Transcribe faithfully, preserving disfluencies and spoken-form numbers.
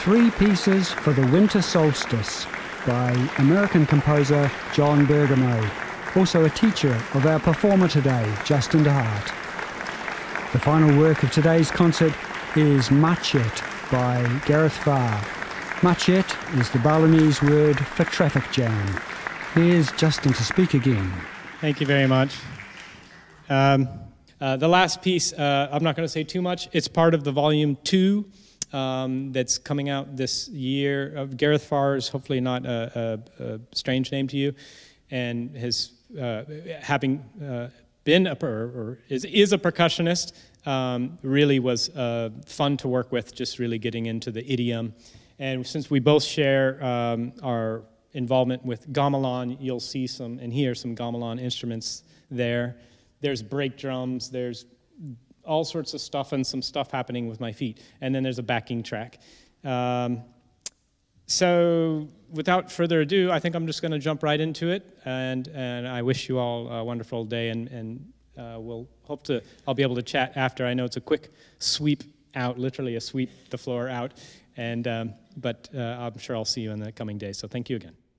Three Pieces for the Winter Solstice by American composer John Bergamote, also a teacher of our performer today, Justin DeHart. The final work of today's concert is Machet by Gareth Farr. Machet is the Balinese word for traffic jam. Here's Justin to speak again. Thank you very much. Um, uh, the last piece, uh, I'm not going to say too much. It's part of the volume two um, that's coming out this year. Uh, Gareth Farr is hopefully not a, a, a strange name to you, and his uh, having uh, been a per, or is is a percussionist. Um, really was uh, fun to work with. Just really getting into the idiom, and since we both share um, our involvement with gamelan, you'll see some and hear some gamelan instruments there. There's break drums, there's all sorts of stuff and some stuff happening with my feet. And then there's a backing track. Um, so without further ado, I think I'm just going to jump right into it. And, and I wish you all a wonderful day, and, and uh, we'll hope to, I'll be able to chat after. I know it's a quick sweep out, literally a sweep the floor out. And, um, but uh, I'm sure I'll see you in the coming days. So thank you again.